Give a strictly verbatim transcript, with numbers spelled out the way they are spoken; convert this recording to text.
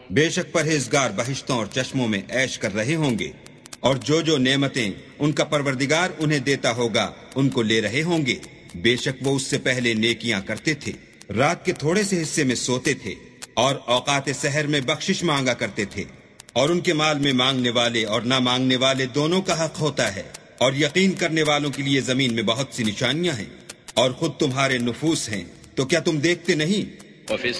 बेशक परहेजगार बहिश्तों और चश्मों में ऐश कर रहे होंगे, और जो जो नेमतें उनका परवरदिगार उन्हें देता होगा उनको ले रहे होंगे। बेशक वो उससे पहले नेकियां करते थे, रात के थोड़े से हिस्से में सोते थे और औकात सहर में बख्शिश मांगा करते थे, और उनके माल में मांगने वाले और ना मांगने वाले दोनों का हक होता है। और यकीन करने वालों के लिए जमीन में बहुत सी निशानियां हैं, और खुद तुम्हारे नुफूस हैं, तो क्या तुम देखते नहीं?